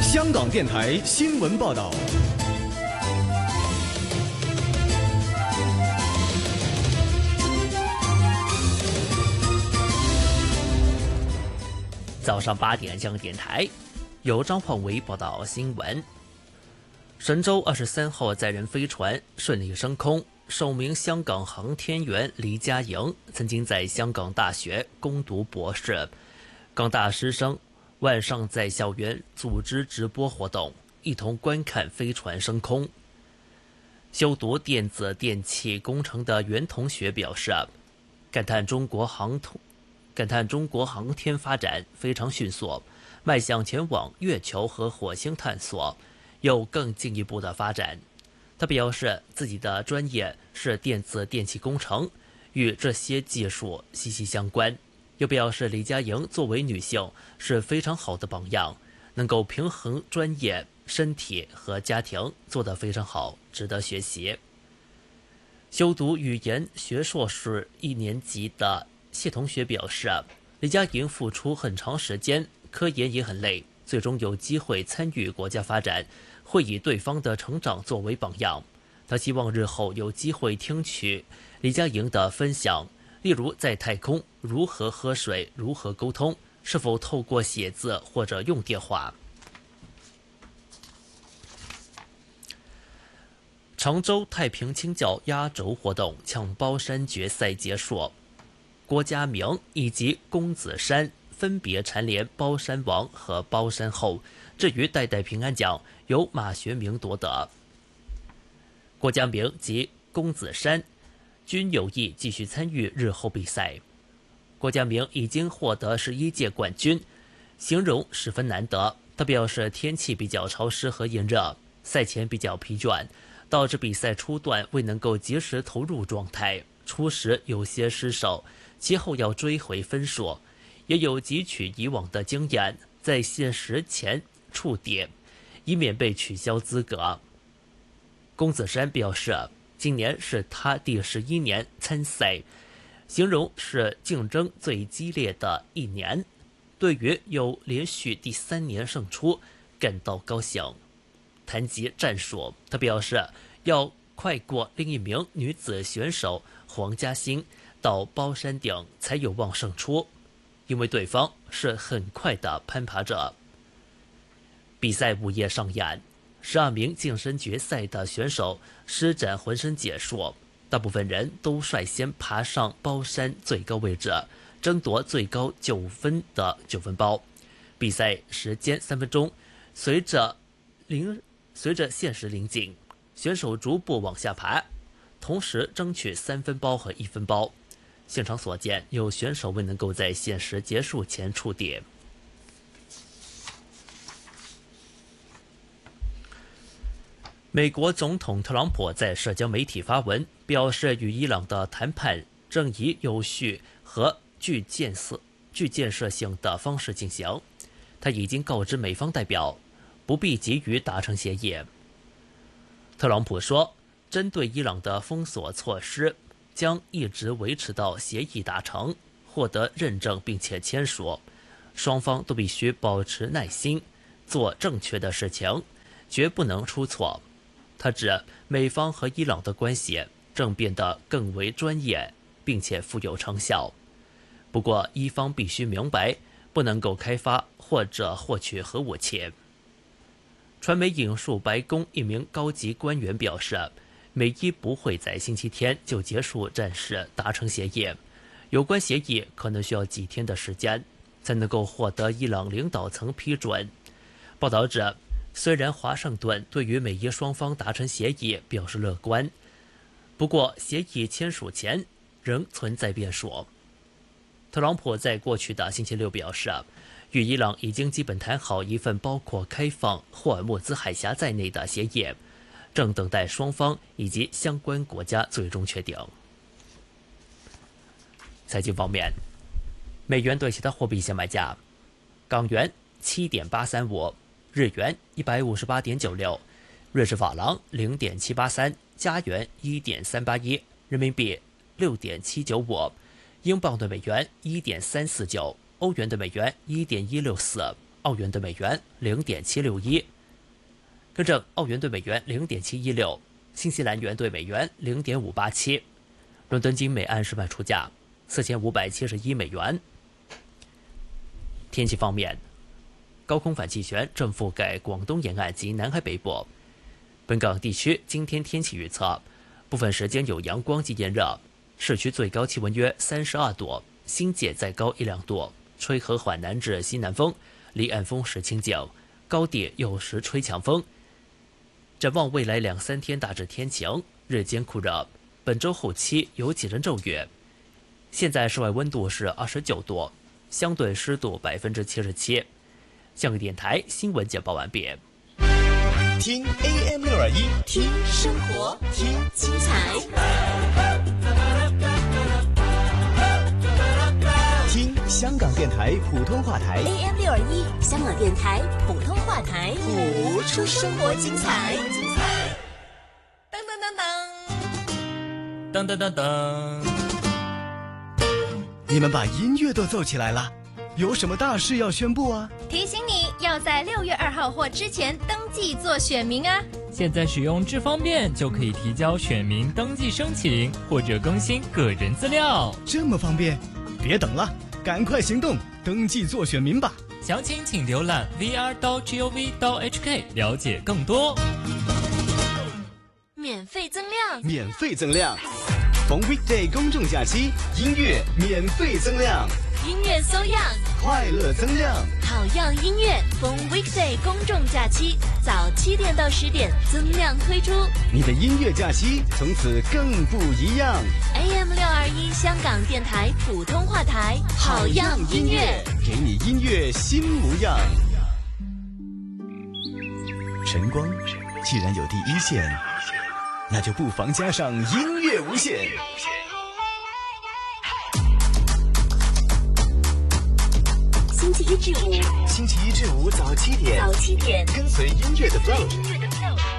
香港电台新闻报道。 早上8点，香港电台由张焕维报道新闻。神舟23号载人飞船顺利升空，首名香港航天员黎家营曾经在香港大学攻读博士。港大师生晚上在校园组织直播活动，一同观看飞船升空。修读电子电气工程的袁同学表示，感叹中国航天发展非常迅速，迈向前往月球和火星探索，有更进一步的发展。他表示自己的专业是电子电气工程，与这些技术息息相关。又表示黎家营作为女性是非常好的榜样，能够平衡专业、身体和家庭，做得非常好，值得学习。修读语言学硕士1年级的谢同学表示，黎家营付出很长时间，科研也很累，最终有机会参与国家发展，会以对方的成长作为榜样。他希望日后有机会听取黎家营的分享，例如在太空如何喝水，如何沟通，是否透过写字或者用电话。常州太平清教压轴活动抢包山决赛结束，郭家明以及龚子山分别蝉联包山王和包山后，至于代代平安奖由马学明夺得。郭家明及龚子山均有意继续参与日后比赛。郭家明已经获得11届冠军，形容十分难得。他表示天气比较潮湿和炎热，赛前比较疲倦，导致比赛初段未能够及时投入状态，初时有些失手，其后要追回分数，也有汲取以往的经验，在限时前触点，以免被取消资格。龚子山表示今年是他第11年参赛，形容是竞争最激烈的一年，对于有连续第3年胜出感到高兴。谈及战术，他表示要快过另一名女子选手黄嘉欣到包山顶才有望胜出，因为对方是很快的攀爬者。比赛午夜上演，12名晋身决赛的选手施展浑身解数，大部分人都率先爬上包山最高位置，争夺最高9分的9分包。比赛时间3分钟，随着限时临近，选手逐步往下爬，同时争取3分包和1分包。现场所见，有选手未能够在限时结束前触点。美国总统特朗普在社交媒体发文，表示与伊朗的谈判正以有序和具建设性的方式进行。他已经告知美方代表，不必急于达成协议。特朗普说，针对伊朗的封锁措施将一直维持到协议达成、获得认证并且签署，双方都必须保持耐心，做正确的事情，绝不能出错。他指美方和伊朗的关系正变得更为专业，并且富有成效。不过，伊方必须明白，不能够开发或者获取核武器。传媒引述白宫一名高级官员表示，美伊不会在星期天就结束战事达成协议，有关协议可能需要几天的时间才能够获得伊朗领导层批准。报道指，虽然华盛顿对于美伊双方达成协议表示乐观，不过协议签署前仍存在变数。特朗普在过去的星期六表示，与伊朗已经基本谈好一份包括开放霍尔木兹海峡在内的协议，正等待双方以及相关国家最终确定。财经方面，美元对其他货币现卖价：港元7.835，日元158.96，瑞士法郎0.783，加元1.381，人民币6.795，英镑对美元1.349，欧元对美元1.164， 澳元对美元0.761，更正，澳元对美元0.716，新西兰元对美元0.587。伦敦金每安士卖出价4571美元。天气方面，高空反气旋正覆盖广东沿岸及南海北部。本港地区今天天气预测，部分时间有阳光及炎热，市区最高气温约32度，新界再高1-2度，吹和缓南至西南风，离岸风势清劲，高地有时吹强风。展望未来2-3天大致天晴，日间酷热，本周后期有几阵骤雨。现在室外温度是29度，相对湿度77%。香港电台新闻简报完毕。 听 AM621， 听生活，听精彩， 听香港电台普通话台 AM621，香港电台普通话台， 谱出生活精彩。 噔噔噔噔， 你们把音乐都奏起来了，有什么大事要宣布啊？ 提醒你要在6月2号或之前登记做选民啊！ 现在使用智方便就可以提交选民登记申请或者更新个人资料， 这么方便，别等了，赶快行动，登记做选民吧！ 详情请浏览 vr.gov.hk 了解更多。 免费增量， 免费增量，逢 weekday 公众假期，音乐免费增量， 音乐搜样， 快乐增量， 好样音乐，逢 weekday 公众假期，早7点到10点增量推出， 你的音乐假期从此更不一样。 AM621香港电台普通话台，好样音乐， 给你音乐新模样。晨光既然有第一线，那就不妨加上音乐无限。 星期一至五早7点， 跟跟随音乐的 flow。